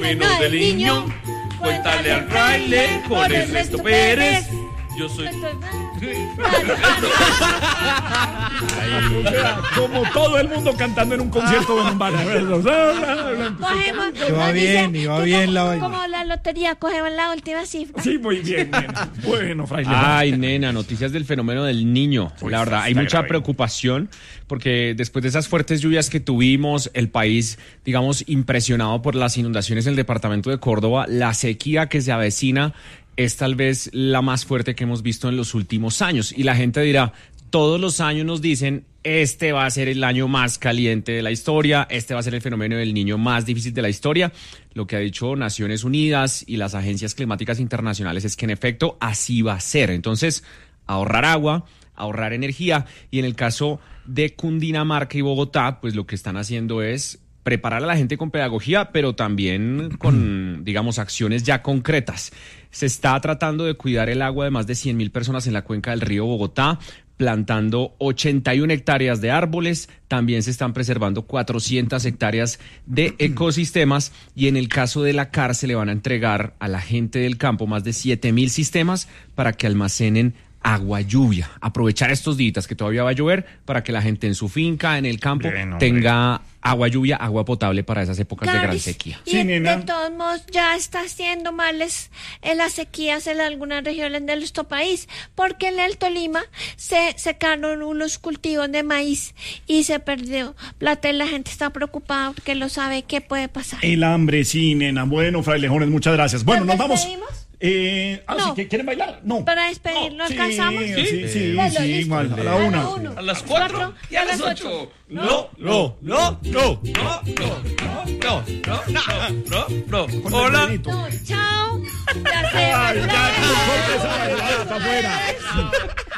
fenómeno del niño. Cuéntale al fraile con Ernesto Pérez. Yo soy... Como todo el mundo cantando en un concierto o en un bar. Iba bien la vaina. Como la lotería, cogemos la última cifra. Sí, muy bien, nena. Bueno, fraile. Ay, nena, noticias del fenómeno del niño. Pues, la verdad, hay mucha grave. preocupación porque después de esas fuertes lluvias que tuvimos, el país, digamos, impresionado por las inundaciones en el departamento de Córdoba, la sequía que se avecina es tal vez la más fuerte que hemos visto en los últimos años. Y la gente dirá, todos los años nos dicen, este va a ser el año más caliente de la historia, este va a ser el fenómeno del niño más difícil de la historia. Lo que ha dicho Naciones Unidas y las agencias climáticas internacionales es que en efecto así va a ser. Entonces, ahorrar agua, ahorrar energía, y en el caso de Cundinamarca y Bogotá, pues lo que están haciendo es preparar a la gente con pedagogía, pero también con, digamos, acciones ya concretas. Se está tratando de cuidar el agua de más de 100.000 personas en la cuenca del río Bogotá, plantando 81 hectáreas de árboles. También se están preservando 400 hectáreas de ecosistemas. Y en el caso de la CAR se le van a entregar a la gente del campo más de 7.000 sistemas para que almacenen agua lluvia. Aprovechar estos días que todavía va a llover para que la gente en su finca, en el campo, tenga agua lluvia, agua potable para esas épocas de gran sequía. Y Sí, nena. de todos modos ya está haciendo males en las sequías en algunas regiones de nuestro país, porque en el Tolima se secaron unos cultivos de maíz y se perdió plata y la gente está preocupada porque no sabe qué puede pasar. El hambre, sí, nena. Bueno, frailejones, muchas gracias. Bueno, nos vamos. ¿Despedimos? ¿Sí No. que quieren bailar? No. Para despedirnos, ¿alcanzamos? Sí, Bueno, igual, listo. a la una. A las 4 y a las 8. No. Hola. No, chao. Ya se Ay, va. ya, corte esa bailada, está afuera.